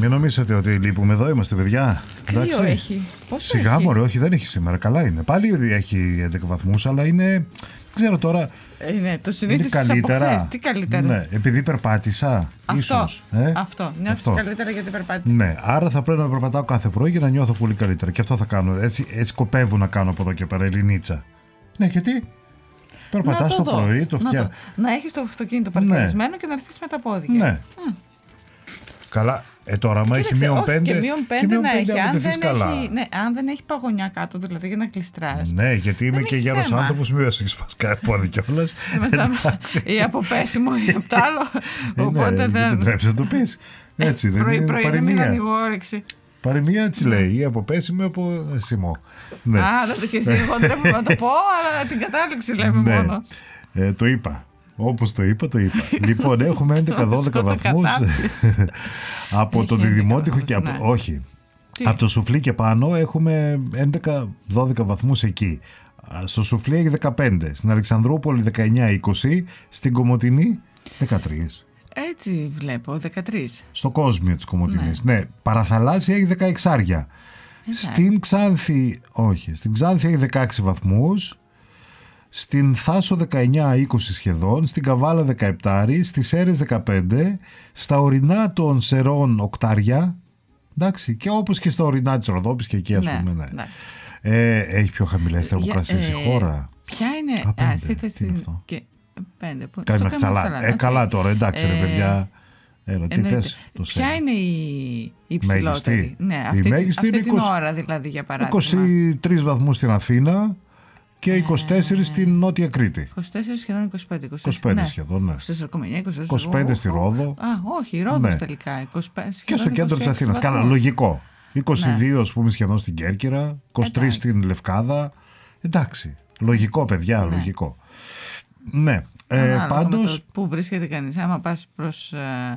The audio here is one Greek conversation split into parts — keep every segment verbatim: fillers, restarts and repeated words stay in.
μην νομίζετε ότι λείπουμε, εδώ είμαστε, παιδιά. Κρύο έχει. Πόσο Σιγά, έχει? μωρέ, όχι, δεν έχει σήμερα. Καλά είναι. Πάλι έχει έντεκα βαθμούς, αλλά είναι. Δεν ξέρω τώρα. Ε, ναι, το Είναι συνήθισες από χθες. Τι καλύτερα. Ναι, επειδή περπάτησα. Αυτό. Ίσως, ε? Αυτό. Νιώθεις καλύτερα γιατί περπάτησα. Ναι, άρα θα πρέπει να περπατάω κάθε πρωί για να νιώθω πολύ καλύτερα. Και αυτό θα κάνω. Έτσι, έτσι σκοπεύω να κάνω από εδώ και πέρα, Ελληνίτσα. Ναι, γιατί. Περπατάς το, το πρωί, το φτιάχνει. Να, να έχεις το αυτοκίνητο παρκαρισμένο, ναι, και να έρθεις με τα πόδια. Ναι. Mm. Καλά. Ε, τώρα, άμα έχει μείον πέντε. Και μείον πέντε να έχει. Αν δεν καλά. έχει, ναι, αν δεν έχει παγωνιά κάτω, δηλαδή για να κλειστράς. Ναι, γιατί είμαι και γέρος άνθρωπος, μην έχει σπάσει κάτι πόδι κιόλας. Ή από πέσιμο ή από τ' άλλο. Οπότε δεν. Δεν τρέψει να το πεις. Έτσι, δεν είναι. Πρωί να μην ανοίγω όρεξη. Παροιμία έτσι λέει, ή από πέσιμο ή από σιμό. Ναι. Α, δεν το και εσύ, εγώ ντρέπομαι να το πω, αλλά την κατάληξη λέμε ναι. μόνο. Ε, το είπα. Όπως το είπα, το είπα. Λοιπόν, έχουμε έντεκα δώδεκα βαθμούς από το Διδημότυχο και από... Ναι. Όχι. Τι? Από το Σουφλί και πάνω έχουμε έντεκα δώδεκα βαθμούς εκεί. Στο Σουφλί έχει δεκαπέντε. Στην Αλεξανδρούπολη δεκαεννιά είκοσι. Στην Κομοτηνή δεκατρία. Έτσι βλέπω, δεκατρία. Στο κόσμιο της Κομοτηνής. Ναι. ναι. Παραθαλάσσια έχει δεκαέξι. Στην Ξάνθη, όχι. Στην Ξάνθη έχει δεκαέξι βαθμούς. Στην Θάσο δεκαεννιά είκοσι σχεδόν, στην Καβάλα δεκαεπτά, στις Σέρρες δεκαπέντε, στα ορεινά των Σερών οκτάρια, εντάξει, και όπως και στα ορεινά της Ροδόπης και εκεί ας ναι, πούμε, ναι. Ναι. Ε, έχει πιο χαμηλές θερμοκρασίες η ε, χώρα. Ποια είναι, Α, πέντε. Α, σύθεση και πέντε. Κάνει ξαλά. Ε, καλά τώρα, εντάξει ε, ρε παιδιά. Έλα, τι πες, το ποια είναι η υψηλότερη? Ναι, αυτή, η μέγιστη αυτή είναι την ώρα δηλαδή για παράδειγμα. είκοσι τρεις βαθμούς στην Αθήνα. Και είκοσι τέσσερα ε, στην Νότια Κρήτη. είκοσι τέσσερα σχεδόν είκοσι πέντε. είκοσι πέντε ναι. σχεδόν, ναι. είκοσι τέσσερα κόμμα εννιά, είκοσι τέσσερα, είκοσι πέντε στη Ρόδο. Α, όχι, η Ρόδος ναι. τελικά. είκοσι πέντε, και στο κέντρο της Αθήνας. Καλά, λογικό. είκοσι δύο, ναι. ας πούμε, σχεδόν στην Κέρκυρα. είκοσι τρία εντάξει. στην Λευκάδα. Εντάξει. Λογικό, παιδιά, ναι. λογικό. Ναι. Ε, πάντως. Πού βρίσκεται κανείς, άμα πας προς ε,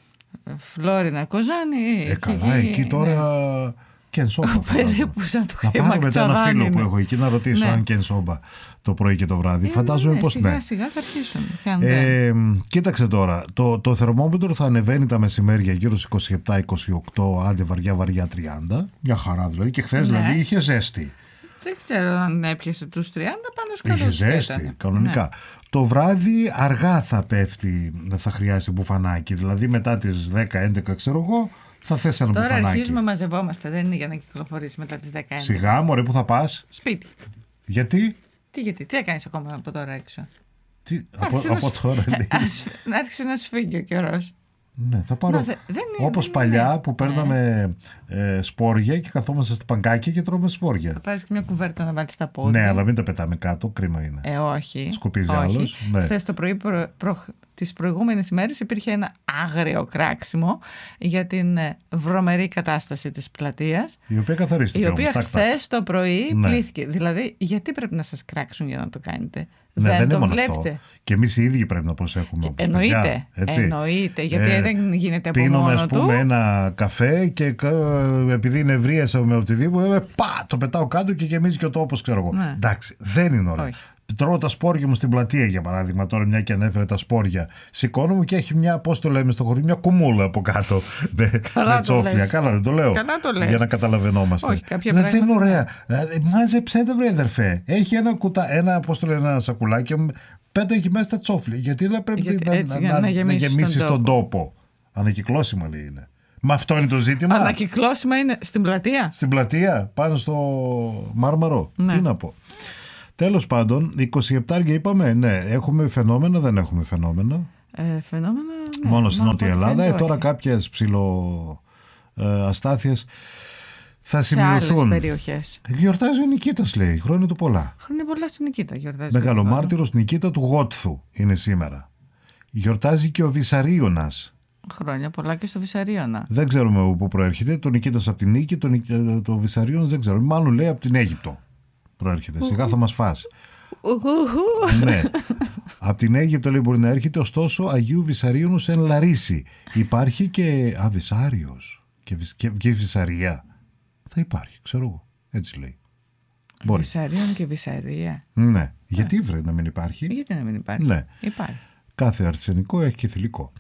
Φλόρινα, Κοζάνη. Ε, καλά, εκεί, εκεί τώρα. Ναι. Κενσόμπα. Περίπου σαν το να πάρω μετά ένα φίλο είναι. Που έχω εκεί να ρωτήσω ναι. αν κενσόμπα το πρωί και το βράδυ. Ε, Φαντάζομαι ναι, πως σιγά, ναι. Σιγά θα αρχίσουν. Ε, κοίταξε τώρα. Το, το θερμόμετρο θα ανεβαίνει τα μεσημέρια γύρω στους είκοσι επτά είκοσι οκτώ, άντε βαριά βαριά τριάντα. Μια χαρά δηλαδή. Και χθες ναι. δηλαδή είχε ζέστη. Δεν ξέρω αν έπιασε τους τριάντα, πάντως καλό. Είχε ζέστη, ήταν. Κανονικά. Ναι. Το βράδυ αργά θα πέφτει, θα χρειάζεται μπουφανάκι. Δηλαδή μετά τις δέκα έντεκα ξέρω εγώ. Θα θες ένα τώρα μπουφανάκι. Τώρα αρχίζουμε, μαζευόμαστε. Δεν είναι για να κυκλοφορήσει μετά τις δέκα. Σιγά, μωρέ, που θα πας? Σπίτι. Γιατί? Τι, γιατί, τι θα κάνεις ακόμα από τώρα έξω? Τι, από, από να τώρα λες. Να άρχισε να σφίγγει ο καιρός. Ναι, θα πάρω. Δε, όπως δεν παλιά είναι. Που παίρναμε ναι. ε, σπόρια και καθόμαστε στα παγκάκια και τρώμε σπόρια. Θα πάρεις και μια κουβέρτα να βάλεις τα πόδια. Ναι, αλλά μην τα πετάμε κάτω, κρίμα είναι. Ε, όχι. Σκουπίζει άλλος. Ναι. Χθες το πρωί, προ, προ, τις προηγούμενες ημέρες υπήρχε ένα άγριο κράξιμο για την βρωμερή κατάσταση της πλατείας. Η οποία καθαρίστηκε. Η οποία χθες το πρωί ναι. πλήθηκε. Δηλαδή, γιατί πρέπει να σας κράξουν για να το κάνετε? Ναι, δεν, δεν το είναι βλέπετε. Αυτό. Και εμείς οι ίδιοι πρέπει να προσέχουμε. Και εννοείται, παιδιά, εννοείται, γιατί ε, δεν γίνεται από πίνουμε, μόνο ας πούμε, του. ένα καφέ και επειδή νευρίασα με οτιδήποτε, πα, το πετάω κάτω και γεμίζει και ο τόπος, ξέρω εγώ. Ναι. Εντάξει, δεν είναι ωραίο. Όχι. Τρώω τα σπόρια μου στην πλατεία, για παράδειγμα, τώρα μια και ανέφερε τα σπόρια. Σηκώνω μου και έχει μια, πώς το λέμε στο χωριό, μια κουμούλα από κάτω. με με τσόφλια. Καλά, δεν το λέω. Καλά το λες. Για να καταλαβαίνόμαστε. Όχι, κάποια δηλαδή, πράγματα... δεν είναι ωραία. Μάζεψέ τα, βρε αδερφέ. Έχει ένα, κουτά, ένα, πώς το λένε, ένα σακουλάκι. Πέτα εκεί μέσα τα τσόφλια. Γιατί δεν πρέπει γιατί, να, έτσι, να, να, να γεμίσει τον, τον τόπο. Ανακυκλώσιμα λέει είναι. Μα αυτό είναι το ζήτημα. Ανακυκλώσιμα είναι στην πλατεία. Στην πλατεία, πάνω στο Μάρμαρο. Ναι. Τι να πω. Τέλος πάντων, είκοσι επτά είπαμε, ναι, έχουμε φαινόμενα, δεν έχουμε φαινόμενα. Ε, φαινόμενα, ναι. Μόνο στην Νότια Ελλάδα. Ε, τώρα κάποιες ψηλο ε, αστάθειες θα σημειωθούν. Σε άλλες περιοχές. Γιορτάζει ο Νικήτας, λέει. Χρόνια του πολλά. Χρόνια πολλά στον Νικήτα γιορτάζει. Μεγαλομάρτυρος Νικήτα του Γότθου είναι σήμερα. Γιορτάζει και ο Βυσαρίωνας. Χρόνια πολλά και στο Βυσαρίωνα. Δεν ξέρουμε πού προέρχεται. Το Νικήτας από την Νίκη, το, το Βυσαρίωνας δεν ξέρουμε. Μάλλον λέει από την Αίγυπτο. Προέρχεται. Σιγά θα μας φάσει. Ναι. Από την Αίγυπτο λέει μπορεί να έρχεται, ωστόσο Αγίου Βυσαρίωνος εν Λαρίση. Υπάρχει και Αβυσάριος και, και, και Βυσαρία. Θα υπάρχει, ξέρω εγώ. Έτσι λέει. Βυσαρίων και Βυσαρία. Ναι. Γιατί βρε να μην υπάρχει? Γιατί να μην υπάρχει? Ναι. Υπάρχει. Κάθε αρσενικό έχει και θηλυκό.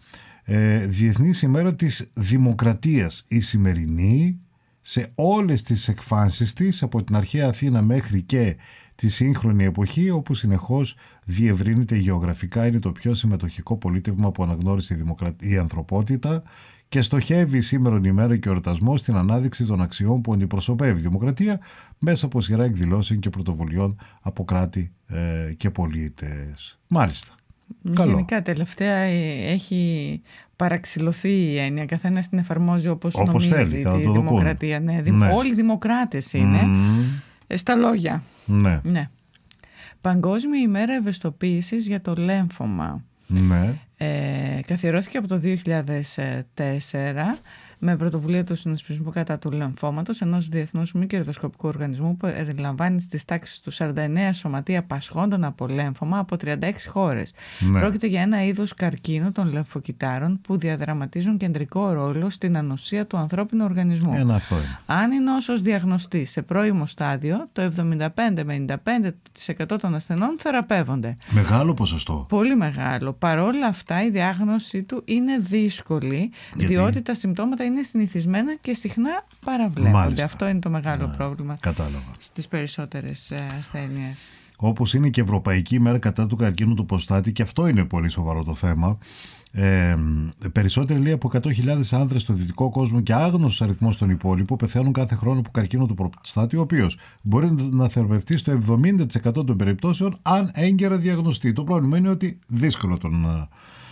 Ε, Διεθνής ημέρα της Δημοκρατίας, η σημερινή, σε όλες τις εκφάνσεις της, από την αρχαία Αθήνα μέχρι και τη σύγχρονη εποχή, όπου συνεχώς διευρύνεται γεωγραφικά, είναι το πιο συμμετοχικό πολίτευμα που αναγνώρισε η, δημοκρα... η ανθρωπότητα και στοχεύει σήμερον ημέρα και εορτασμό στην ανάδειξη των αξιών που αντιπροσωπεύει η δημοκρατία μέσα από σειρά εκδηλώσεων και πρωτοβουλειών από κράτη ε, και πολίτες. Μάλιστα. Γενικά Καλό. τελευταία έχει παραξηλωθεί η έννοια. Καθένας την εφαρμόζει όπως, όπως νομίζει θέλει, τη το δημοκρατία. Ναι, δη... ναι. Όλοι δημοκράτες είναι. Mm. Στα λόγια. Ναι. ναι. Παγκόσμια ημέρα ευαισθητοποίησης για το λέμφωμα. Ναι. Ε, καθιερώθηκε από το δύο χιλιάδες τέσσερα με πρωτοβουλία του Συνασπισμού κατά του Λεμφώματος, ενός διεθνούς μη κερδοσκοπικού οργανισμού που περιλαμβάνει στις τάξεις του σαράντα εννέα σωματεία πασχόντων από λέμφωμα από τριάντα έξι χώρες. Ναι. Πρόκειται για ένα είδος καρκίνου των λεμφοκυτάρων που διαδραματίζουν κεντρικό ρόλο στην ανοσία του ανθρώπινου οργανισμού. Ένα αυτό είναι. Αν η νόσος διαγνωστεί σε πρώιμο στάδιο, το εβδομήντα πέντε με ενενήντα πέντε τοις εκατό των ασθενών θεραπεύονται. Μεγάλο ποσοστό. Πολύ μεγάλο. Παρόλα αυτά η διάγνωσή του είναι δύσκολη. Γιατί? Διότι τα συμπτώματα είναι συνηθισμένα και συχνά παραβλέπονται. Μάλιστα. Αυτό είναι το μεγάλο ναι, πρόβλημα κατάλαβα. Στις περισσότερες ασθένειες. Όπως είναι και Ευρωπαϊκή ημέρα κατά του καρκίνου του προστάτη, και αυτό είναι πολύ σοβαρό το θέμα. Ε, περισσότεροι λέει από εκατό χιλιάδες άνδρες στο δυτικό κόσμο και άγνωστος αριθμός στον υπόλοιπο πεθαίνουν κάθε χρόνο από καρκίνο του προστάτη, ο οποίος μπορεί να θεραπευτεί στο εβδομήντα τοις εκατό των περιπτώσεων αν έγκαιρα διαγνωστεί. Το πρόβλημα είναι ότι δύσκολο τον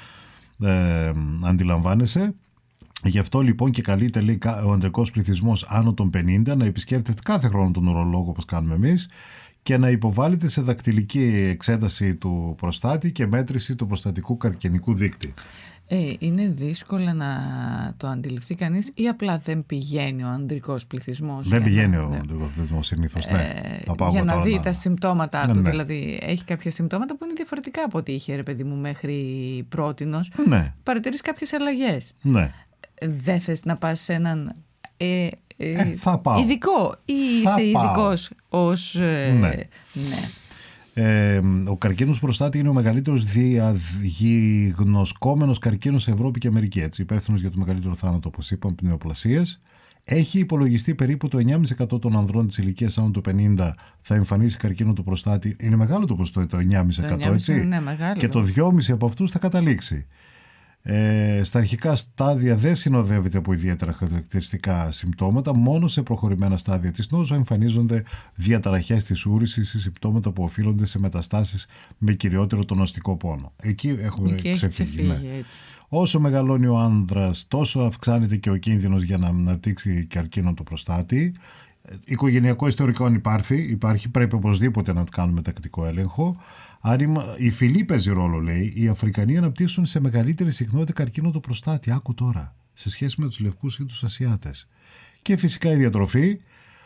ε, αντιλαμβάνεσαι. Γι' αυτό λοιπόν και καλείται, λέει, ο ανδρικός πληθυσμός άνω των πενήντα να επισκέπτεται κάθε χρόνο τον ουρολόγο όπως κάνουμε εμείς και να υποβάλλεται σε δακτυλική εξέταση του προστάτη και μέτρηση του προστατικού καρκινικού δείκτη. Ε, είναι δύσκολο να το αντιληφθεί κανείς ή απλά δεν πηγαίνει ο ανδρικός πληθυσμός? Δεν πηγαίνει να, ο ναι. ανδρικός πληθυσμός συνήθως, ναι. Ε, για να δει να... τα συμπτώματά ναι, του. ναι. Δηλαδή έχει κάποια συμπτώματα που είναι διαφορετικά από ό,τι είχε, ρε παιδί μου, μέχρι πρότινος. Ναι. Παρατηρείς κάποιες αλλαγές. Ναι. Δεν θες να πας σε έναν ε, ε, ε, θα πάω. ειδικό ή θα είσαι ειδικός ως... Ε, ναι. ναι. Ε, ο καρκίνος προστάτη είναι ο μεγαλύτερος διαγνωσκόμενος καρκίνος σε Ευρώπη και Αμερική. Έτσι, υπεύθυνος για το μεγαλύτερο θάνατο, όπως είπαμε, πνεοπλασίας. Έχει υπολογιστεί περίπου το εννιά κόμμα πέντε τοις εκατό των ανδρών της ηλικίας άνω των πενήντα θα εμφανίσει καρκίνο του προστάτη. Είναι μεγάλο το ποσοστό, το εννιά κόμμα πέντε τοις εκατό, έτσι. Ναι, μεγάλο. Και το δυόμισι τοις εκατό από αυτούς θα καταλήξει. Ε, στα αρχικά στάδια δεν συνοδεύεται από ιδιαίτερα χαρακτηριστικά συμπτώματα. Μόνο σε προχωρημένα στάδια της νόσου εμφανίζονται διαταραχές της ούρησης ή συμπτώματα που οφείλονται σε μεταστάσεις με κυριότερο τον νοστικό πόνο. Εκεί έχουμε Εκεί ξεφύγει. ξεφύγει, ναι. Όσο μεγαλώνει ο άνδρας, τόσο αυξάνεται και ο κίνδυνος για να αναπτύξει καρκίνο του προστάτη. Οικογενειακό ιστορικό αν υπάρχει, υπάρχει, πρέπει οπωσδήποτε να κάνουμε τακτικό έλεγχο. Αν η φυλή παίζει ρόλο, λέει, οι Αφρικανοί αναπτύσσουν σε μεγαλύτερη συχνότητα καρκίνο του προστάτη. Άκου τώρα, σε σχέση με τους λευκούς ή τους Ασιάτες. Και φυσικά η διατροφή,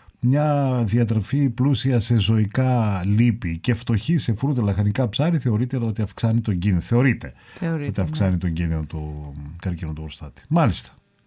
μια διατροφή πλούσια σε ζωικά λίπη και φτωχή σε φρούτα, λαχανικά, ψάρι, θεωρείται ότι αυξάνει τον κίνδυνο. Θεωρείται, θεωρείται ότι αυξάνει ναι. τον κίνδυνο του καρκίνου του προστάτη. Μάλιστα.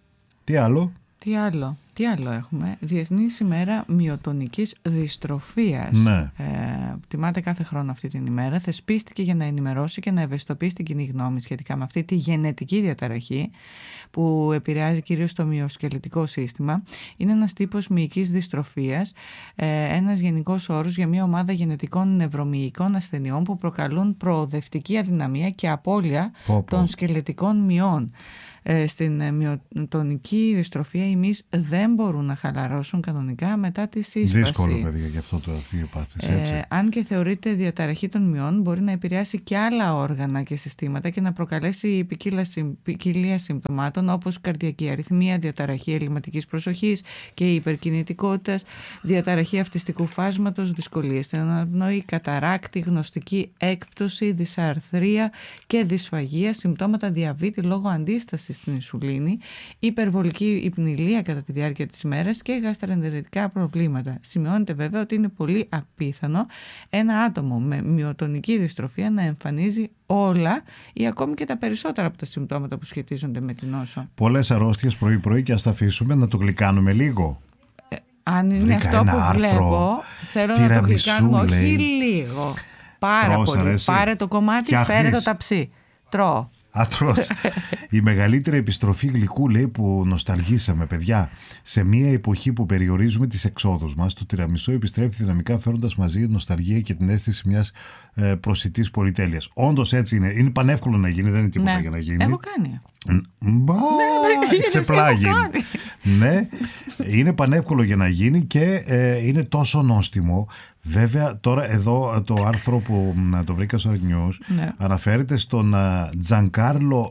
Τι άλλο? Τι άλλο, τι άλλο έχουμε? Διεθνής ημέρα μυοτονικής δυστροφίας. Ναι. Ε, τιμάται κάθε χρόνο αυτή την ημέρα. Θεσπίστηκε για να ενημερώσει και να ευαισθητοποιήσει την κοινή γνώμη σχετικά με αυτή τη γενετική διαταραχή που επηρεάζει κυρίως το μυοσκελετικό σύστημα. Είναι ένας τύπος μυϊκής δυστροφίας, ε, ένας γενικός όρος για μια ομάδα γενετικών νευρομυϊκών ασθενειών που προκαλούν προοδευτική αδυναμία και απώλεια πω, πω. των σκελετικών μυών. Στην μυοτονική δυστροφία οι μυς δεν μπορούν να χαλαρώσουν κανονικά μετά τη σύσπαση. Δύσκολο, παιδιά, γι' αυτό το αυτή η πάθηση, έτσι. Ε, αν και θεωρείται διαταραχή των μυών, μπορεί να επηρεάσει και άλλα όργανα και συστήματα και να προκαλέσει ποικιλία συμπτωμάτων όπως καρδιακή αρρυθμία, διαταραχή ελλειμματικής προσοχής και υπερκινητικότητας, διαταραχή αυτιστικού φάσματος, δυσκολίες στην αναπνοή, καταράκτη, γνωστική έκπτωση, δυσαρθρία και δυσφαγία, συμπτώματα διαβήτη λόγω αντίστασης στην ινσουλίνη, υπερβολική υπνηλία κατά τη διάρκεια της ημέρας και γαστροεντερετικά προβλήματα. Σημειώνεται βέβαια ότι είναι πολύ απίθανο ένα άτομο με μυοτονική δυστροφία να εμφανίζει όλα ή ακόμη και τα περισσότερα από τα συμπτώματα που σχετίζονται με την νόσο. Πολλές αρρώστιες πρωί-πρωί και ας τα αφήσουμε να το γλυκάνουμε λίγο. Ε, αν είναι Βρήκα αυτό που άρθρο, βλέπω, θέλω να το γλυκάνουμε όχι λίγο. Πάρα πολύ. Πάρε το κομμάτι, φτιάχνεις... φέρε το ταψί. Τρώω. Ατρός. Η μεγαλύτερη επιστροφή γλυκού, λέει, που νοσταλγήσαμε, παιδιά. Σε μια εποχή που περιορίζουμε τις εξόδους μας, το τιραμισού επιστρέφει δυναμικά, φέροντας μαζί νοσταλγία και την αίσθηση μιας ε, προσιτής πολυτέλειας. Όντως έτσι είναι. Είναι πανεύκολο να γίνει, δεν είναι τίποτα ναι. για να γίνει. Έχω κάνει. Μπα, ξεπλάγει. Ναι, είναι πανεύκολο για να γίνει και ε, είναι τόσο νόστιμο. Βέβαια, τώρα εδώ το άρθρο που το βρήκα στο News ναι. αναφέρεται στον Τζανκάρλο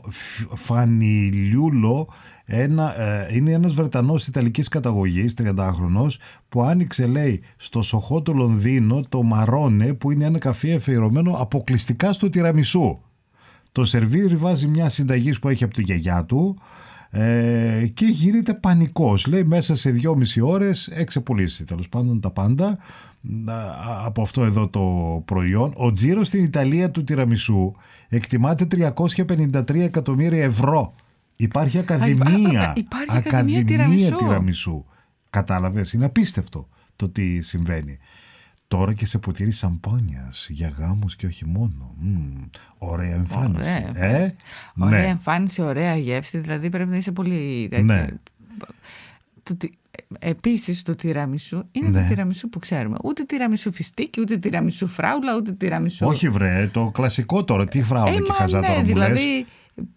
Φανιλιούλο. Ένα, ε, είναι ένας Βρετανός Ιταλικής καταγωγής, τριαντάχρονος, που άνοιξε, λέει, στο Σοχό του Λονδίνο το Μαρόνε, που είναι ένα καφέ αφιερωμένο αποκλειστικά στο τιραμισού. Το σερβίρι βάζει μια συνταγή που έχει από τη γιαγιά του ε, και γίνεται πανικός. Λέει, μέσα σε δυόμιση ώρες εξεπουλήσει τέλος πάντων τα πάντα από αυτό εδώ το προϊόν. Ο τζίρος στην Ιταλία του τιραμισού εκτιμάται τριακόσια πενήντα τρία εκατομμύρια ευρώ. Υπάρχει ακαδημία, Υπάρχει ακαδημία τιραμισού. τιραμισού. Κατάλαβες, είναι απίστευτο το τι συμβαίνει. Τώρα και σε ποτήρι σαμπάνιας για γάμους και όχι μόνο. Μ, ωραία εμφάνιση. Ωραία ε? εμφάνιση, ωραία ναι. εμφάνιση, ωραία γεύση. Δηλαδή πρέπει να είσαι πολύ... Ναι. Το, επίσης το τιραμισού είναι ναι. το τιραμισού που ξέρουμε. Ούτε τιραμισού φιστίκι, ούτε τιραμισού φράουλα, ούτε τιραμισού... Όχι βρε, το κλασικό τώρα. Τι φράουλα ε, και χαζά ναι, τώρα μου δηλαδή, λες.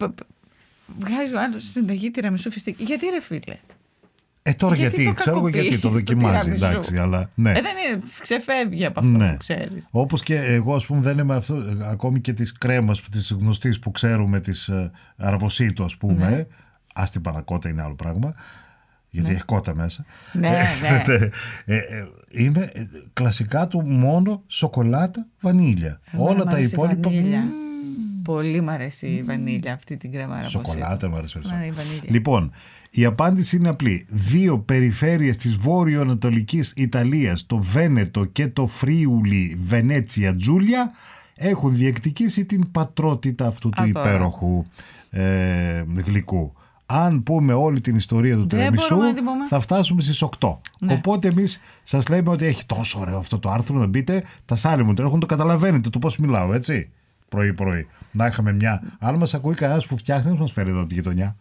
Βγάζει ο άλλος συνταγή τιραμισού φιστίκι. Γιατί ρε φίλε? Ε, τώρα γιατί, γιατί, ξέρω εγώ γιατί το δοκιμάζει, εντάξει, αλλά ναι. Ε, δεν είναι, ξεφεύγει από αυτό ναι. που ξέρεις. Όπως και εγώ, ας πούμε, δεν είμαι αυτό, ακόμη και της κρέμας, της γνωστής που ξέρουμε, της ε, αρβοσίτου, ας πούμε, ναι. ας την πανακότα είναι άλλο πράγμα, γιατί ναι. έχει κότα μέσα. Ναι, ναι. ε, ε, είναι ε, κλασικά του μόνο σοκολάτα, βανίλια. Εγώ όλα τα υπόλοιπα... Πολύ μ' αρέσει η βανίλια αυτή την κρέμα αραβοσίτου. Σοκολάτα μου αρέσει περισσότερο. Ναι, λοιπόν, η απάντηση είναι απλή. Δύο περιφέρειες της βόρειο-ανατολικής Ιταλίας, το Βένετο και το Φρίουλι Βενέτσια Τζούλια, έχουν διεκδικήσει την πατρότητα αυτού του Α, υπέροχου ε, γλυκού. Αν πούμε όλη την ιστορία του τιραμισού, θα φτάσουμε στις οκτώ. Ναι. Οπότε εμείς σας λέμε ότι έχει τόσο ωραίο αυτό το άρθρο, να μπείτε, τα σάλια μου τρέχουν, το καταλαβαίνετε το πώς μιλάω, έτσι. Πρωί-πρωί. Να είχαμε μια. Αν μας ακούει κανένας που φτιάχνει, μας φέρει εδώ τη γειτονιά.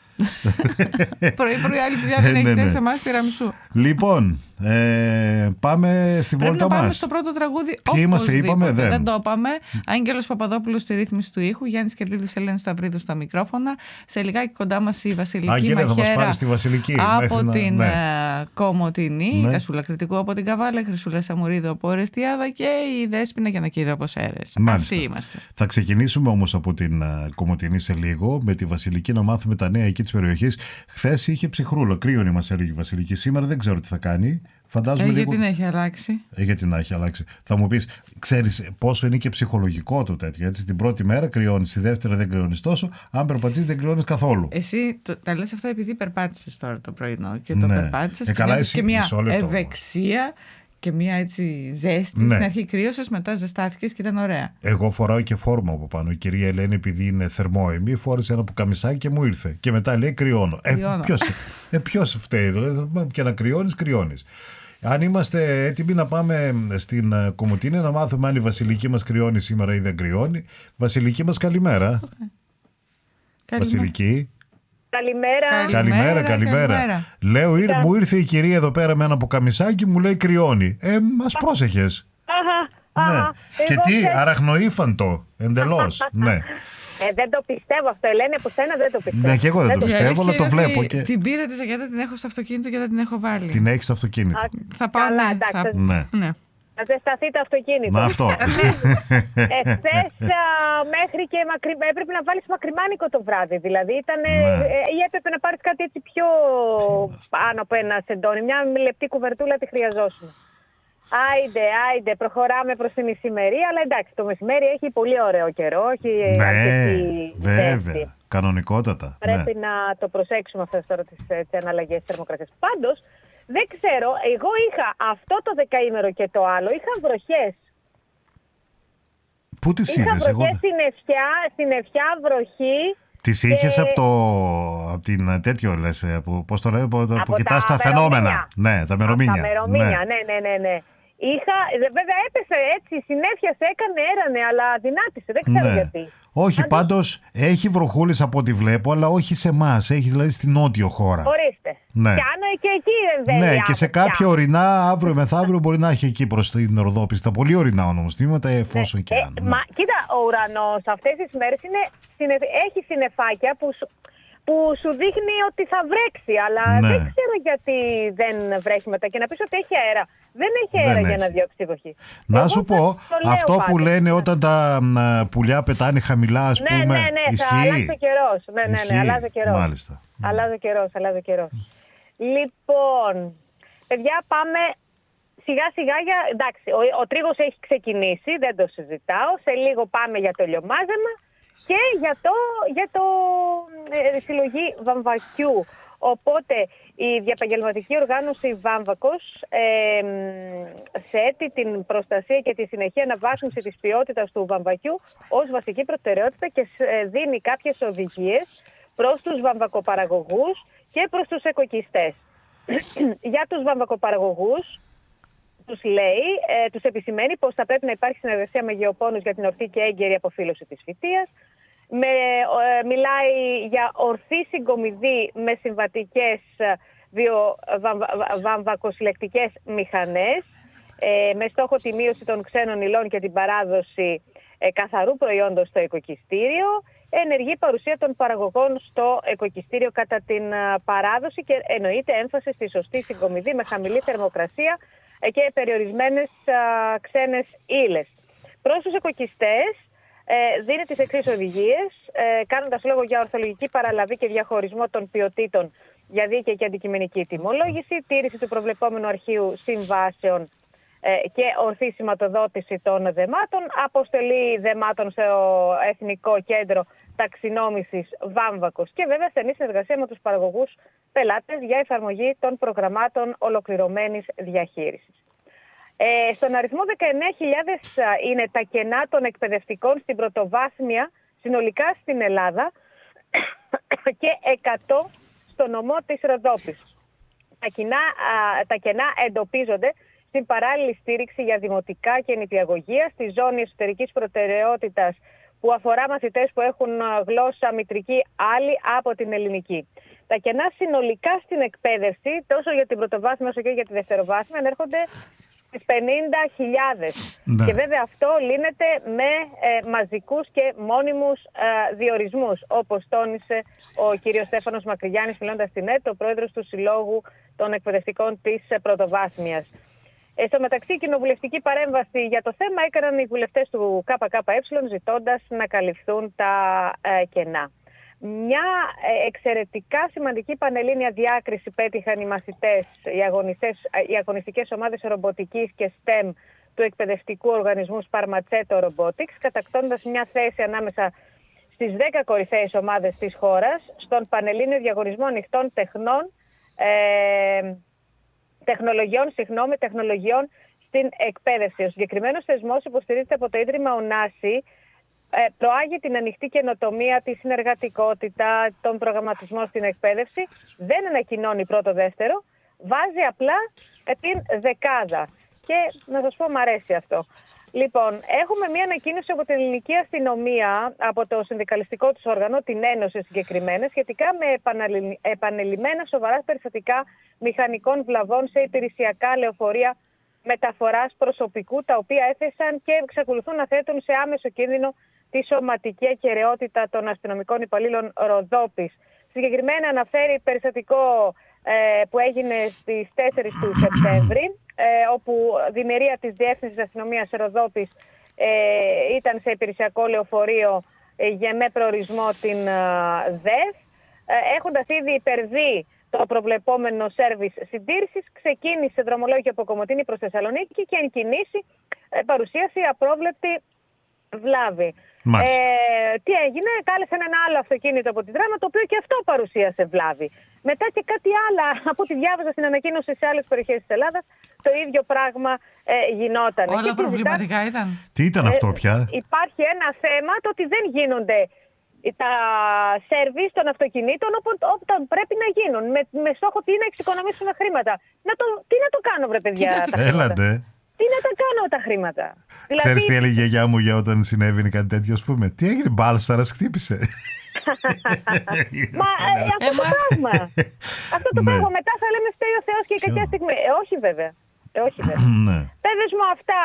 Πρωί-πρωί άλλη δουλειά δεν έχετε σε εμάς τιραμισού. Λοιπόν, ε, πάμε στη βόλτα μας. Πρέπει να πάμε στο πρώτο τραγούδι. Ποιοι είμαστε, είπαμε, δεν. δεν το είπαμε. Άγγελος Παπαδόπουλος στη ρύθμιση του ήχου, Γιάννης Κερλίδης, Ελένη Σταυρίδου στα μικρόφωνα. Σε λιγάκι κοντά μας η Βασιλική Άγγελε, Μαχαίρα. θα μας πάρει στη Βασιλική. Από να... την ναι. Κομοτηνή, ναι. η Κασούλα Κρητικού από την Καβάλα, η Χρυσούλα Σαμουρίδου από Ορεστιάδα και η Δέσποινα Γιαννακίδου από Σέρρες. Αυτοί είμαστε. Θα ξεκινήσουμε όμως από την Κομοτηνή σε λίγο, με τη Βασιλική να μάθουμε τα νέα εκεί της περιοχής. Χθες είχε ψυχρούλα, κρύωνη μας έλεγε η Βασιλική. Σήμερα δεν ξέρω τι θα κάνει. Φαντάζομαι ε, λίγο... Γιατί να έχει αλλάξει. Ε, γιατί να έχει αλλάξει. Θα μου πεις, ξέρεις πόσο είναι και ψυχολογικό το τέτοιο. Έτσι, την πρώτη μέρα κρυώνεις, τη δεύτερη δεν κρυώνεις τόσο. Αν περπατήσεις δεν κρυώνεις καθόλου. Εσύ το, τα λες αυτά επειδή περπάτησες τώρα το πρωινό. Και το ναι. περπάτησες ε, και νιώθεις και μια λεπτό, ευεξία και μια έτσι ζέστη. Ναι. Στην αρχή κρύωσες, μετά ζεστάθηκες και ήταν ωραία. Εγώ φοράω και φόρμα από πάνω. Η κυρία Ελένη, επειδή είναι θερμόαιμη, φόρησε ένα πουκαμισάκι και μου ήρθε. Και μετά λέει κρυώνω. κρυώνω. Ε, ποιος, ε, ποιος φταίει, δηλαδή, και να κρυώνεις, κρυώνεις. Αν είμαστε έτοιμοι να πάμε στην Κομοτηνή να μάθουμε αν η Βασιλική μας κρυώνει σήμερα ή δεν κρυώνει. Βασιλική μας, καλημέρα. Okay. Βασιλική. Καλημέρα. Καλημέρα, καλημέρα. καλημέρα. Λέω, ήρ, μου ήρθε η κυρία εδώ πέρα με ένα πουκαμισάκι, μου λέει κρυώνει. Ε, μας πρόσεχες. Αχα, ναι. αχα. Και τι, και... αραχνοήφαντο, εντελώς. ναι. Ε, δεν το πιστεύω αυτό, Ελένη, από σένα δεν το πιστεύω. Ναι, και εγώ δεν, δεν το πιστεύω, αλλά το βλέπω. Και... Την πήρα τη ζακέτα, την έχω στο αυτοκίνητο και δεν την έχω βάλει. Την έχει στο αυτοκίνητο. Α, θα πάω, καλά, ναι, εντάξει. θα... ναι. ναι. Να ζεσταθεί το αυτοκίνητο. Να αυτό. Εχθές μέχρι και μακρι... έπρεπε να βάλεις μακριμάνικο το βράδυ. Δηλαδή ήταν, ναι. ε, ή έπρεπε να πάρεις κάτι έτσι πιο πάνω από ένα σεντόνι. Μια λεπτή κουβερτούλα τη χρειαζόσουν. Άιντε, άιντε, προχωράμε προς την μεσημερία. Αλλά εντάξει, το μεσημέρι έχει πολύ ωραίο καιρό. Έχει ναι, αρκετή βέβαια. ζέστη. Κανονικότατα. Πρέπει ναι. να το προσέξουμε αυτές τώρα τις, τις αναλλαγές της θερμοκρασίας. Πάντως, δεν ξέρω, εγώ είχα αυτό το δεκαήμερο και το άλλο, είχα βροχές. Πού τις είχα είδες? βροχές Εγώ... στην Ευχιά, στην Ευχιά βροχή. Τις και... είχες από, το, από την τέτοιο λες, από, πώς το λέω, που, που κοιτάς τα φαινόμενα. Ναι, τα μερομήνια. Τα μερομήνια, ναι, ναι, ναι. ναι. Είχα, βέβαια έπεσε έτσι, συνέφιασε, έκανε, έρανε, αλλά δυνάτησε, δεν ξέρω ναι. γιατί. Όχι, Άντως... πάντως έχει βροχούλες από ό,τι βλέπω, αλλά όχι σε εμάς, έχει δηλαδή στην νότιο χώρα. Ορίστε. Ναι. Πιάνω και εκεί δεν Ναι, και σε κάποια ορεινά, αύριο μεθαύριο μπορεί να έχει εκεί προς την Ροδόπη. Τα πολύ ορεινά νομοστήματα, εφόσον ναι. και αν. Ε, ναι. Μα κοίτα, ο ουρανός αυτές τις μέρες είναι, έχει συννεφάκια που σου, που σου δείχνει ότι θα βρέξει, αλλά ναι. δεν ξέρω γιατί δεν βρέχει μετά. Και να πεις ότι έχει αέρα. Δεν έχει αέρα δεν για έχει. να διώξει τη βροχή. Να Εγώ σου πω, αυτό πάντως, που λένε ναι. όταν τα α, πουλιά πετάνε χαμηλά, ας ναι, πούμε, ναι, ναι, ισχύει. θα αλλάζει ο καιρός. Ναι, ναι, ναι, αλλάζει ο καιρός. Μάλιστα. Αλλάζει ο καιρός, αλλάζει ο καιρός. Λοιπόν, παιδιά, πάμε σιγά σιγά για... Εντάξει, ο, ο τρίγος έχει ξεκινήσει, δεν το συζητάω. Σε λίγο πάμε για το ηλιομάζεμα και για το, για το ε, συλλογή βαμβακιού. Οπότε η διαπαγγελματική οργάνωση Βάμβακος ε, θέτει την προστασία και τη συνεχή αναβάθμιση της ποιότητας του βαμβακιού ως βασική προτεραιότητα και δίνει κάποιες οδηγίες προς τους βαμβακοπαραγωγούς και προς τους εκοκιστές. Για τους βαμβακοπαραγωγούς τους λέει, ε, τους επισημαίνει πως θα πρέπει να υπάρχει συνεργασία με γεωπόνους για την ορθή και έγκαιρη αποφύλωση της φυτείας. Με, ε, μιλάει για ορθή συγκομιδή με συμβατικές βιοβαμβακοσυλλεκτικές μηχανές ε, με στόχο τη μείωση των ξένων υλών και την παράδοση ε, καθαρού προϊόντος στο οικοκυστήριο. Ενεργή παρουσία των παραγωγών στο οικοκυστήριο κατά την α, παράδοση και εννοείται έμφαση στη σωστή συγκομιδή με χαμηλή θερμοκρασία ε, και περιορισμένες α, ξένες ύλες. Προς τους οικοκυστές Ε, δίνει τις εξής οδηγίες, ε, κάνοντας λόγο για ορθολογική παραλαβή και διαχωρισμό των ποιοτήτων για δίκαιη και αντικειμενική τιμολόγηση, τήρηση του προβλεπόμενου αρχείου συμβάσεων ε, και ορθή σηματοδότηση των δεμάτων, αποστολή δεμάτων στο Εθνικό Κέντρο Ταξινόμησης Βάμβακος και βέβαια στενή συνεργασία με τους παραγωγούς πελάτες για εφαρμογή των προγραμμάτων ολοκληρωμένης διαχείρισης. Ε, στον αριθμό δεκαεννέα χιλιάδες είναι τα κενά των εκπαιδευτικών στην πρωτοβάθμια συνολικά στην Ελλάδα και εκατό στο νομό της Ροδόπης. Τα, κοινά, α, τα κενά εντοπίζονται στην παράλληλη στήριξη για δημοτικά και νηπιαγωγεία, στη ζώνη εσωτερικής προτεραιότητας που αφορά μαθητές που έχουν γλώσσα μητρική άλλη από την ελληνική. Τα κενά συνολικά στην εκπαίδευση, τόσο για την πρωτοβάθμια όσο και για τη δευτεροβάθμια, ανέρχονται στις πενήντα χιλιάδες. Ναι. Και βέβαια αυτό λύνεται με ε, μαζικούς και μόνιμους ε, διορισμούς, όπως τόνισε ο κύριος Στέφανος Μακρυγιάννης μιλώντας στην ΕΤ, ο πρόεδρος του Συλλόγου των Εκπαιδευτικών της ε, Πρωτοβάθμιας. Ε, στο μεταξύ, κοινοβουλευτική παρέμβαση για το θέμα έκαναν οι βουλευτές του ΚΚΕ ζητώντας να καλυφθούν τα ε, κενά. Μια εξαιρετικά σημαντική πανελλήνια διάκριση πέτυχαν οι μαθητές, οι, αγωνιστές, οι αγωνιστικές ομάδες ρομποτικής και στεμ του εκπαιδευτικού οργανισμού Sparmacetto Robotics, κατακτώντας μια θέση ανάμεσα στις δέκα κορυφαίες ομάδες της χώρας στον πανελλήνιο διαγωνισμό ανοιχτών τεχνών, ε, τεχνολογιών, συγγνώμη, τεχνολογιών στην εκπαίδευση. Ο συγκεκριμένος θεσμός υποστηρίζεται από το Ίδρυμα Ωνάση, προάγει την ανοιχτή καινοτομία, τη συνεργατικότητα, τον προγραμματισμό στην εκπαίδευση, δεν ανακοινώνει πρώτο-δεύτερο, βάζει απλά την δεκάδα. Και να σας πω, μ' αρέσει αυτό. Λοιπόν, έχουμε μία ανακοίνωση από την ελληνική αστυνομία, από το συνδικαλιστικό τους όργανο, την Ένωση συγκεκριμένα, σχετικά με επανελειμμένα σοβαρά περιστατικά μηχανικών βλαβών σε υπηρεσιακά λεωφορεία μεταφοράς προσωπικού, τα οποία έθεσαν και εξακολουθούν να θέτουν σε άμεσο κίνδυνο τη σωματική ακεραιότητα των αστυνομικών υπαλλήλων Ροδόπης. Συγκεκριμένα αναφέρει περιστατικό ε, που έγινε στις τέσσερις του Σεπτέμβρη, ε, όπου δημιουργία της Διεύθυνσης Αστυνομίας Ροδόπης ε, ήταν σε υπηρεσιακό λεωφορείο ε, για με προορισμό την ε, ΔΕΘ, ε, έχοντας ήδη υπερβεί το προβλεπόμενο σέρβις συντήρησης, ξεκίνησε δρομολόγιο από Κομοτήνη προς Θεσσαλονίκη και εν κινήσει ε, παρουσίασε απρόβλεπτη βλάβη. Ε, τι έγινε, κάλεσαν ένα άλλο αυτοκίνητο από τη Δράμα, το οποίο και αυτό παρουσίασε βλάβη. Μετά και κάτι άλλο, από ό,τι διάβαζα στην ανακοίνωση σε άλλες περιοχές της Ελλάδας, το ίδιο πράγμα ε, γινόταν. Όλα και προβληματικά ζητά... ήταν. Τι ήταν ε, αυτό πια? Υπάρχει ένα θέμα το ότι δεν γίνονται τα σέρβις των αυτοκινήτων όταν πρέπει να γίνουν, με, με στόχο τι να εξοικονομήσουν χρήματα. Να το, τι να το κάνω, βρε παιδιά? Έλατε. Τι να τα κάνω τα χρήματα. Δηλαδή... Ξέρεις τι έλεγε η γιαγιά μου για όταν συνέβαινε κάτι τέτοιο, ας πούμε? Τι έγινε, μπάλσαρας χτύπησε. Μα αυτό το πράγμα. Αυτό το πράγμα. Μετά θα λέμε φταίει ο Θεός και η κακιά στιγμή. Ε, όχι βέβαια. Ε, όχι βέβαια. Παιδες μου αυτά.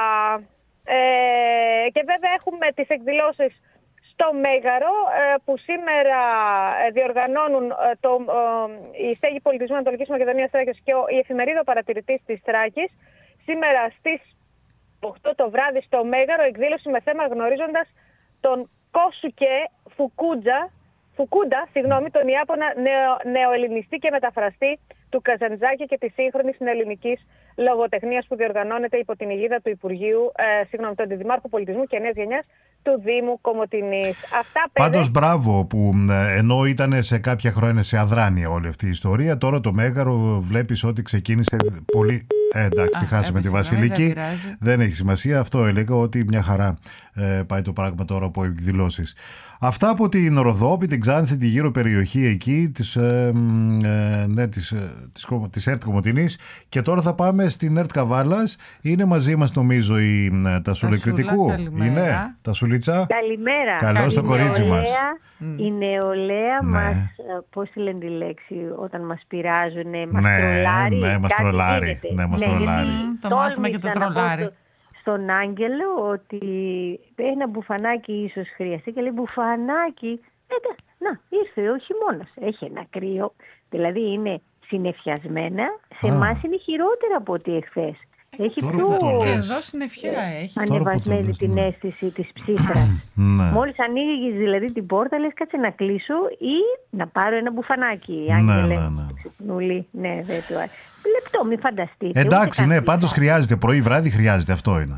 Ε, και βέβαια έχουμε τις εκδηλώσεις στο Μέγαρο που σήμερα διοργανώνουν το, η Στέγη Πολιτισμού Ανατολικής Μακεδονίας Θράκης και η εφημερίδα Παρατηρητής της Θράκης. Σήμερα στις οκτώ το βράδυ στο Μέγαρο, εκδήλωση με θέμα γνωρίζοντας τον Κόσουκε Φουκούντζα, Φουκούντα, συγγνώμη, τον Ιάπωνα νεο, νεοελληνιστή και μεταφραστή του Καζαντζάκη και της σύγχρονης ελληνικής λογοτεχνίας που διοργανώνεται υπό την αιγίδα του Υπουργείου, ε, συγγνώμη, του Αντιδημάρχου Πολιτισμού και Νέας Γενιάς του Δήμου Κομοτηνής. Αυτά πέντε... Πάντως μπράβο που ενώ ήταν σε κάποια χρόνια σε αδράνεια όλη αυτή η ιστορία, τώρα το Μέγαρο βλέπεις ότι ξεκίνησε πολύ... Ε, εντάξει, τη χάσαμε τη Βασιλική. Δεν, δεν έχει σημασία. Αυτό έλεγα, ότι μια χαρά ε, πάει το πράγμα τώρα από εκδηλώσεις. Αυτά από την Ροδόπη, την Ξάνθη, τη γύρω περιοχή εκεί της, ε, ε, ναι, της, ε, της, της ΕΡΤ Κομοτηνής. Και τώρα θα πάμε στην ΕΡΤ Καβάλας. Είναι μαζί μας νομίζω η ε, Τασούλα Κρητικού. Είναι τα Σουλίτσα. Καλημέρα. Καλώς το κορίτσι μας. Η νεολαία ναι. μας, πώς τη λένε τη λέξη, όταν μας πειράζουν, μας ναι, τρολάρει. Ναι, μας τρολάρει. Ναι, μας ναι, τρολάρει. Mm, το μάθημα και το τρολάρι. Στον Άγγελο ότι ένα μπουφανάκι ίσως χρειαστεί και λέει μπουφανάκι. Ε, να, ήρθε ο χειμώνας. Έχει ένα κρύο, δηλαδή είναι συννεφιασμένα. Σε εμάς είναι χειρότερα από ό,τι εχθές. Έχει πιο εδώ συννεφιά έχει. Ανεβασμένη την ναι. αίσθηση της ψύχρας. ναι. Μόλις ανοίγεις δηλαδή την πόρτα, λες κάτσε να κλείσω ή να πάρω ένα μπουφανάκι. Άγγελε, ναι, ναι, ναι. ναι, δεν το λεπτό, μην φανταστείτε. Εντάξει, ναι, πάντως χρειάζεται. Πρωί βράδυ χρειάζεται, αυτό είναι.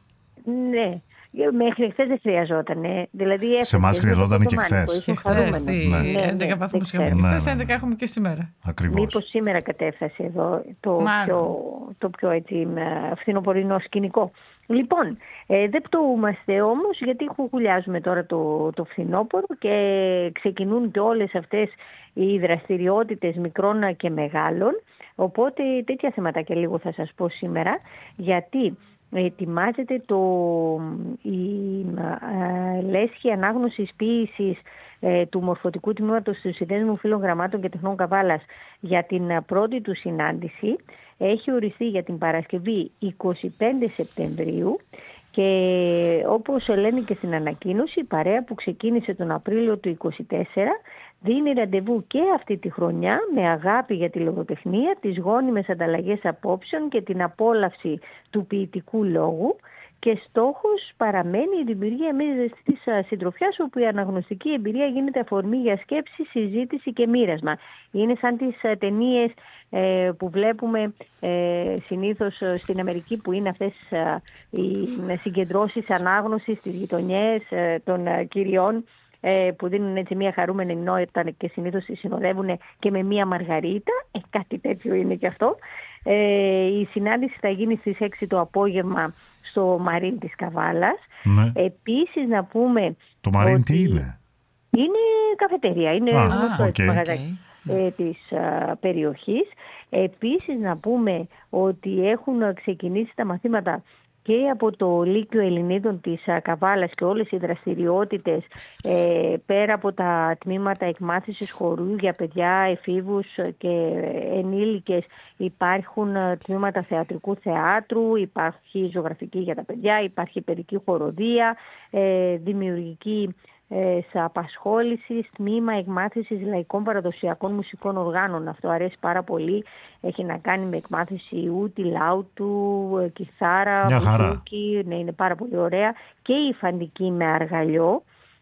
Ναι. Μέχρι χθες δεν χρειαζόταν. Ε. Δηλαδή, σε εμάς χρειαζόταν και χθες. Και χθες, ναι. έντεκα βαθμούς είχαμε και χθες, έντεκα έχουμε και σήμερα. Ακριβώς. Μήπως σήμερα κατέφτασε εδώ το πιο, το πιο έτσι, φθινοπορεινό σκηνικό. Λοιπόν, ε, δεν πτωούμαστε όμως, γιατί χουγουλιάζουμε τώρα το, το φθινόπωρο και ξεκινούν και όλες αυτές οι δραστηριότητες μικρών και μεγάλων. Οπότε τέτοια θεματάκια λίγο θα σας πω σήμερα, γιατί ετοιμάζεται το, η ε, λέσχη ανάγνωσης ποίησης ε, του Μορφωτικού Τμήματος του Συνδέσμου Φίλων Γραμμάτων και Τεχνών Καβάλας για την πρώτη του συνάντηση. Έχει οριστεί για την Παρασκευή εικοστή πέμπτη Σεπτεμβρίου και όπως λένε και στην ανακοίνωση, η παρέα που ξεκίνησε τον Απρίλιο του είκοσι τέσσερα δίνει ραντεβού και αυτή τη χρονιά με αγάπη για τη λογοτεχνία, τις γόνιμες ανταλλαγές απόψεων και την απόλαυση του ποιητικού λόγου, και στόχος παραμένει η δημιουργία μιας ζεστής συντροφιάς, όπου η αναγνωστική εμπειρία γίνεται αφορμή για σκέψη, συζήτηση και μοίρασμα. Είναι σαν τις ταινίες ε, που βλέπουμε ε, συνήθως στην Αμερική, που είναι αυτές ε, οι συγκεντρώσεις ανάγνωσης στις γειτονιές ε, των ε, κυριών, που δίνουν έτσι μια χαρούμενη νόητα και συνήθως τη συνοδεύουν και με μια μαργαρίτα. Ε, κάτι τέτοιο είναι και αυτό. Ε, η συνάντηση θα γίνει στις έξι το απόγευμα στο Μαρίν της Καβάλας. Ναι. Επίσης να πούμε... Το Μαρίν τι είναι? Είναι καφετερία, είναι ah, okay. μαγαζάκι okay. της α, περιοχής. Επίσης να πούμε ότι έχουν ξεκινήσει τα μαθήματα και από το Λύκειο Ελληνίδων της Καβάλας και όλες οι δραστηριότητες ε, πέρα από τα τμήματα εκμάθησης χορού για παιδιά, εφήβους και ενήλικες, υπάρχουν τμήματα θεατρικού θεάτρου, υπάρχει ζωγραφική για τα παιδιά, υπάρχει παιδική χοροδία, ε, δημιουργική ε, σε απασχόληση, τμήμα εκμάθησης λαϊκών παραδοσιακών μουσικών οργάνων. Αυτό αρέσει πάρα πολύ. Έχει να κάνει με εκμάθηση ούτη, λάουτου, κιθάρα, μπουζούκι. Ναι, είναι πάρα πολύ ωραία. Και η φαντική με αργαλιό.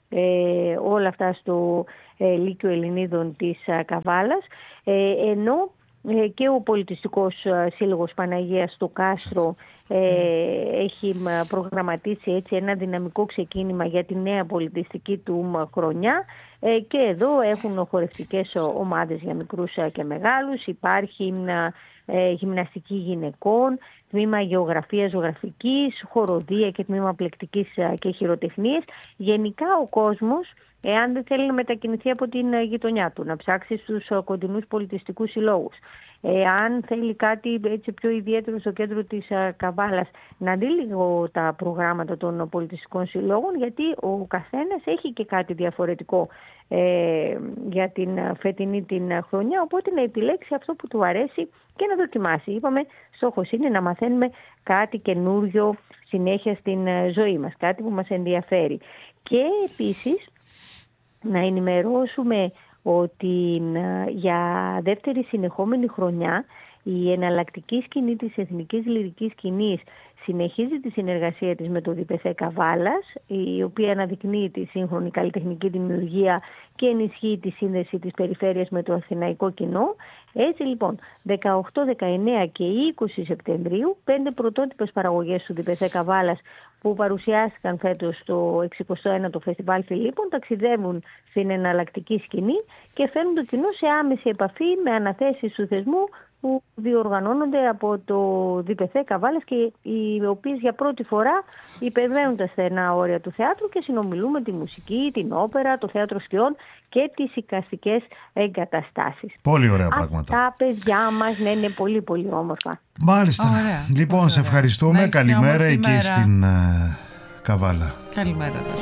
Ε, όλα αυτά στο ε, Λύκειο Ελληνίδων της ε, Καβάλας. Ε, ενώ ε, και ο Πολιτιστικός ε, Σύλλογος Παναγίας στο Κάστρο ε, έχει προγραμματίσει έτσι ένα δυναμικό ξεκίνημα για τη νέα πολιτιστική του χρονιά. Ε, και εδώ έχουν χορευτικές ομάδες για μικρούς και μεγάλους. Υπάρχει ε, γυμναστική γυναικών, τμήμα γεωγραφίας ζωγραφικής, χοροδία και τμήμα πλεκτικής και χειροτεχνίας. Γενικά ο κόσμος, εάν δεν θέλει να μετακινηθεί από την γειτονιά του, να ψάξει στους κοντινούς πολιτιστικούς συλλόγους αν θέλει κάτι έτσι πιο ιδιαίτερο στο κέντρο της Καβάλας, να δει λίγο τα προγράμματα των πολιτιστικών συλλόγων, γιατί ο καθένας έχει και κάτι διαφορετικό ε, για την φετινή την χρονιά, οπότε να επιλέξει αυτό που του αρέσει και να δοκιμάσει. Είπαμε, στόχος είναι να μαθαίνουμε κάτι καινούριο συνέχεια στην ζωή μας, κάτι που μας ενδιαφέρει. Και επίσης να ενημερώσουμε ότι για δεύτερη συνεχόμενη χρονιά η εναλλακτική σκηνή της Εθνικής Λυρικής Σκηνής συνεχίζει τη συνεργασία της με το ΔΠΘ Καβάλας, η οποία αναδεικνύει τη σύγχρονη καλλιτεχνική δημιουργία και ενισχύει τη σύνδεση της περιφέρειας με το αθηναϊκό κοινό. Έτσι λοιπόν, δεκαοκτώ, δεκαεννέα και είκοσι Σεπτεμβρίου, πέντε πρωτότυπες παραγωγές του ΔΠΘ Καβάλας που παρουσιάστηκαν φέτος στο εξηκοστό ένατο Φεστιβάλ Φιλίππων ταξιδεύουν στην εναλλακτική σκηνή και φέρνουν το κοινό σε άμεση επαφή με αναθέσεις του θεσμού που διοργανώνονται από το ΔΠΘ Καβάλας και οι οποίες για πρώτη φορά υπερβαίνουν τα στενά όρια του θεάτρου και συνομιλούν με τη μουσική, την όπερα, το θέατρο σκιών και τις εικαστικές εγκαταστάσεις. Πολύ ωραία πράγματα. Αυτά, παιδιά μας, ναι, είναι πολύ πολύ όμορφα. Μάλιστα. Ωραία. Λοιπόν, πολύ σε ωραία. ευχαριστούμε. Καλημέρα εκεί μέρα. στην uh, Καβάλα. Καλημέρα.